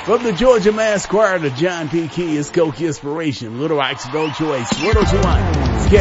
From the Georgia Mass Choir to John P. Key is Skokie Inspiration. Little Rock's No Choice. 102.1